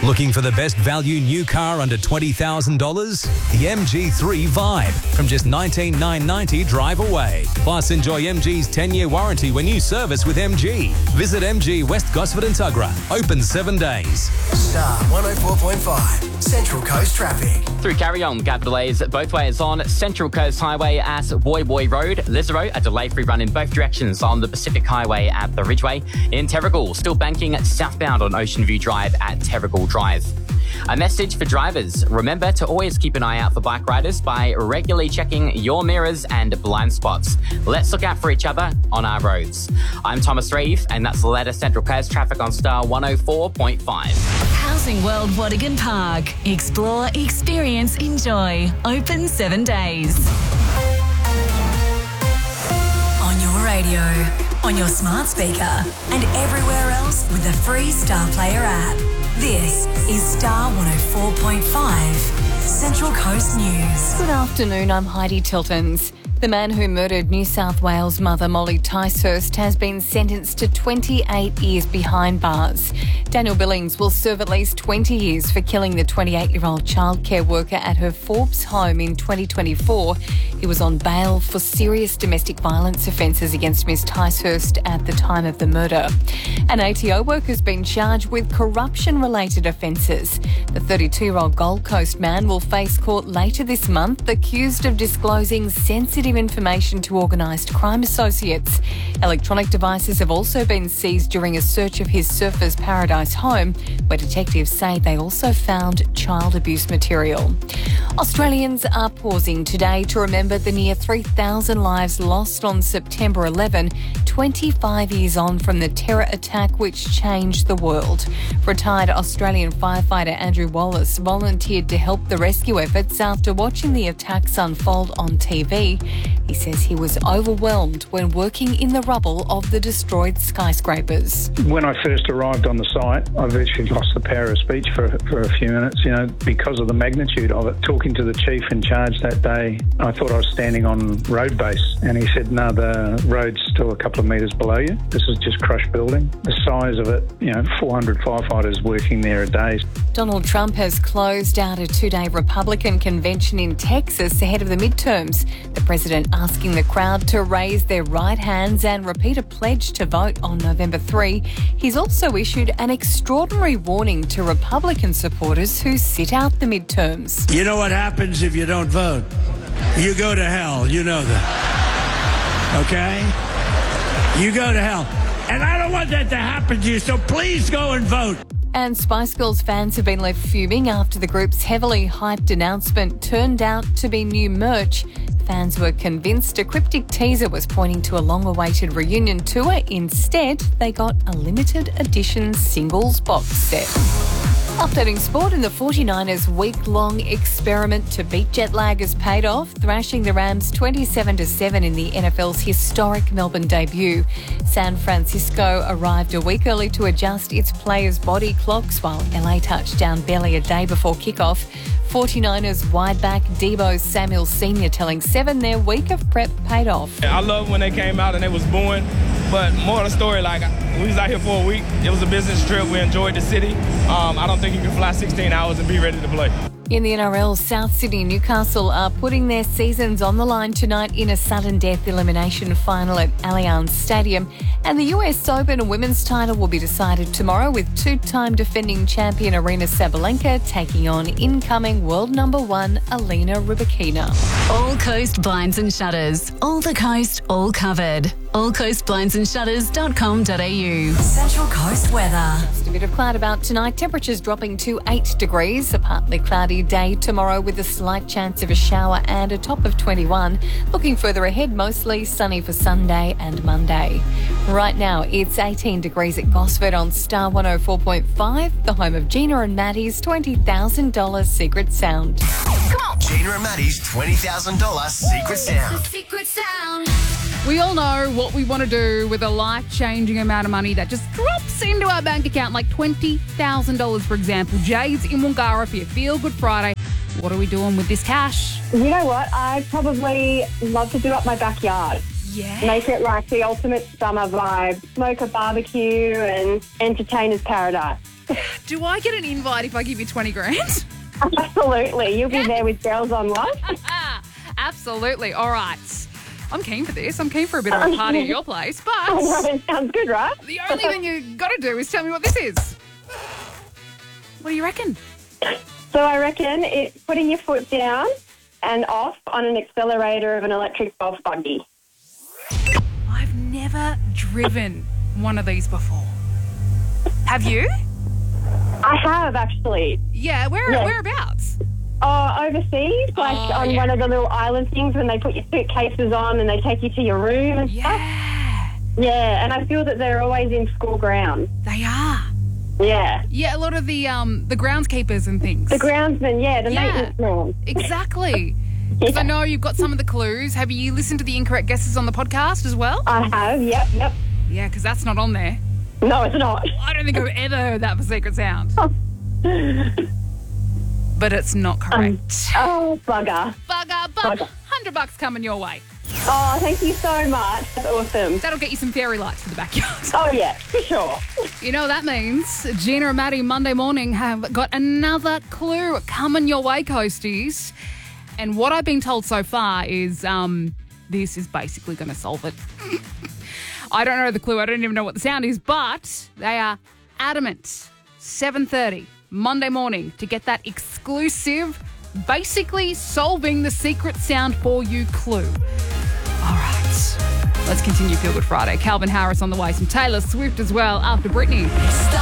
Looking for the best value new car under $20,000? The MG3 Vibe from just $19,990 drive away. Plus, enjoy MG's 10-year warranty when you service with MG. Visit MG West Gosford and Tuggerah. Open 7 days. Star 104.5 Central Coast Traffic. Through Carry On, gap delays both ways on Central Coast Highway at Woy Woy Road. Lisero, a delay-free run in both directions on the Pacific Highway at the Ridgeway. In Terrigal, still banking southbound on Ocean View Drive at Terrigal Drive. A message for drivers. Remember to always keep an eye out for bike riders by regularly checking your mirrors and blind spots. Let's look out for each other on our roads. I'm Thomas Reeve, and that's the latest Central Coast traffic on Star 104.5. Housing World Wadigan Park. Explore, experience, enjoy. Open 7 days. On your radio, on your smart speaker, and everywhere else with the free Star Player app. This is Star 104.5 Central Coast News. Good afternoon, I'm Heidi Tiltons. The man who murdered New South Wales mother Molly Ticehurst has been sentenced to 28 years behind bars. Daniel Billings will serve at least 20 years for killing the 28-year-old childcare worker at her Forbes home in 2024. He was on bail for serious domestic violence offences against Ms Ticehurst at the time of the murder. An ATO worker has been charged with corruption-related offences. The 32-year-old Gold Coast man will face court later this month, accused of disclosing sensitive information to organised crime associates. Electronic devices have also been seized during a search of his Surfers Paradise home, where detectives say they also found child abuse material. Australians are pausing today to remember the near 3,000 lives lost on September 11, 25 years on from the terror attack which changed the world. Retired Australian firefighter Andrew Wallace volunteered to help the rescue efforts after watching the attacks unfold on TV. He says he was overwhelmed when working in the rubble of the destroyed skyscrapers. When I first arrived on the site, I virtually lost the power of speech for a few minutes, because of the magnitude of it. Talking to the chief in charge that day, I thought I was standing on road base, and he said, no, the road's still a couple of metres below you. This is just crushed building. The size of it, 400 firefighters working there a day. Donald Trump has closed out a 2-day Republican convention in Texas ahead of the midterms. The president asking the crowd to raise their right hands and repeat a pledge to vote on November 3. He's also issued an extraordinary warning to Republican supporters who sit out the midterms. You know what happens if you don't vote? You go to hell. You know that. Okay? You go to hell. And I don't want that to happen to you, so please go and vote. And Spice Girls fans have been left fuming after the group's heavily hyped announcement turned out to be new merch. Fans were convinced a cryptic teaser was pointing to a long-awaited reunion tour. Instead, they got a limited edition singles box set. Updating sport, in the 49ers' week-long experiment to beat jet lag has paid off, thrashing the Rams 27-7 in the NFL's historic Melbourne debut. San Francisco arrived a week early to adjust its players' body clocks, while LA touched down barely a day before kickoff. 49ers wideback Deebo Samuel Sr. telling Seven their week of prep paid off. I love when they came out and they was booing, but more of the story, we was out here for a week. It was a business trip. We enjoyed the city. I don't think you can fly 16 hours and be ready to play. In the NRL, South Sydney and Newcastle are putting their seasons on the line tonight in a sudden death elimination final at Allianz Stadium. And the US Open women's title will be decided tomorrow with two-time defending champion Aryna Sabalenka taking on incoming world number 1 Alina Rybakina. All Coast Blinds and Shutters. All the coast, all covered. allcoastblindsandshutters.com.au. Central Coast weather. Just a bit of cloud about tonight. Temperatures dropping to 8 degrees. A partly cloudy day tomorrow with a slight chance of a shower and a top of 21. Looking further ahead, mostly sunny for Sunday and Monday. Right now, it's 18 degrees at Gosford on Star 104.5, the home of Gina and Maddie's $20,000 secret sound. Come on! Gina and Maddie's $20,000 secret sound. Secret sound. We all know what we want to do with a life-changing amount of money that just drops into our bank account, like $20,000, for example. Jay's in Wangara for your Feel Good Friday. What are we doing with this cash? You know what? I'd probably love to do up my backyard. Yeah. Make it like the ultimate summer vibe. Smoke a barbecue and entertainer's paradise. Do I get an invite if I give you 20 grand? Absolutely. You'll be there with girls on live. Absolutely. All right. I'm keen for this. I'm keen for a bit of a party at your place, but It sounds good, right? the only thing you got to do is tell me what this is. What do you reckon? So I reckon it's putting your foot down and off on an accelerator of an electric golf buggy. I've never driven one of these before. Have you? I have, actually. Yeah, whereabouts? Overseas, on one of the little island things when they put your suitcases on and they take you to your room and stuff. Yeah, and I feel that they're always in school grounds. They are. Yeah. Yeah, a lot of the groundskeepers and things. The groundsmen, the maintenance men. Exactly. Because I know you've got some of the clues. Have you listened to the incorrect guesses on the podcast as well? I have, yep. Yeah, because that's not on there. No, it's not. I don't think I've ever heard that for Secret Sound. But it's not correct. Bugger. Bugger. $100 coming your way. Oh, thank you so much. That's awesome. That'll get you some fairy lights for the backyard. Oh, yeah, for sure. You know what that means? Gina and Maddie Monday morning have got another clue coming your way, Coasties. And what I've been told so far is this is basically going to solve it. I don't know the clue. I don't even know what the sound is, but they are adamant. 7:30 Monday morning to get that exclusive, basically solving the secret sound for you clue. All right. Let's continue Feel Good Friday. Calvin Harris on the way. Some Taylor Swift as well after Britney.